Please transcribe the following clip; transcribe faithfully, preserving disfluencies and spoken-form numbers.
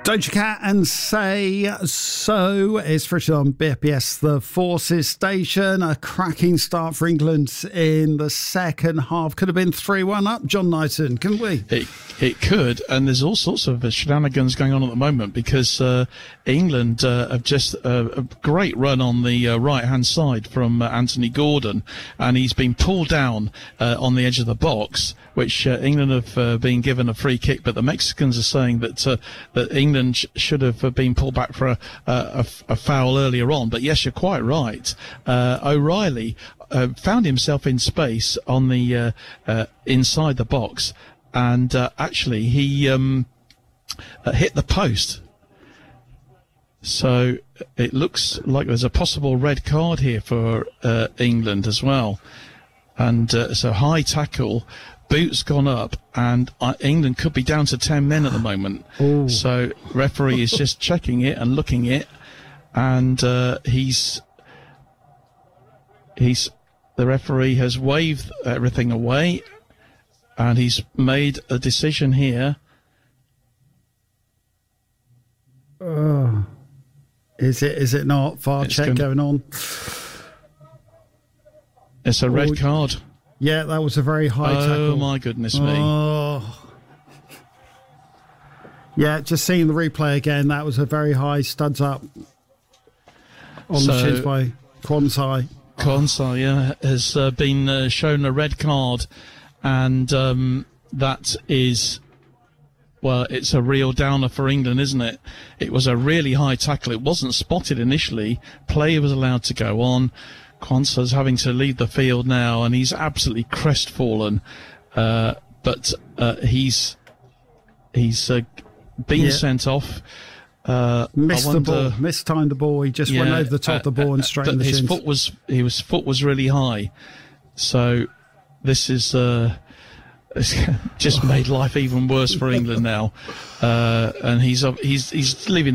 Doja Cat and Say So. It's Richard on B P S, the Forces station. A cracking start for England in the second half. Could have been three one up, John Knighton, couldn't we? It, it could, and there's all sorts of uh, shenanigans going on at the moment because uh, England uh, have just uh, a great run on the uh, right-hand side from uh, Anthony Gordon, and he's been pulled down uh, on the edge of the box, which uh, England have uh, been given a free kick, but the Mexicans are saying that uh, that England sh- should have been pulled back for a, a, a foul earlier on. But yes, you're quite right. Uh, O'Reilly uh, found himself in space on the uh, uh, inside the box, and uh, actually he um, uh, hit the post. So it looks like there's a possible red card here for uh, England as well. And uh, so high tackle, boots gone up, and uh, England could be down to ten men at the moment. Ooh. So referee is just checking it and looking at it, and uh, he's he's the referee has waved everything away, and he's made a decision here. Uh, is it? Is it not? V A R It's check gonna- going on. It's a red Oh, card. Yeah, that was a very high Oh tackle. my goodness me! Oh. Yeah, just seeing the replay again, that was a very high studs up on So- the shins by Quansai. Konsai yeah, has uh, been uh, shown a red card, and um, that is, well, it's a real downer for England, isn't it? It was a really high tackle. It wasn't spotted initially. Play was allowed to go on. Quansai's having to leave the field now, and he's absolutely crestfallen. Uh, but uh, he's he's uh, been Yeah. sent off. Uh, Missed I the wonder, ball, mistimed the ball. He just went Yeah, over the top uh, of the ball uh, and straight but in the his shins. foot was he was foot was really high, so this is uh, it's just made life even worse for England now, uh, and he's he's he's leaving.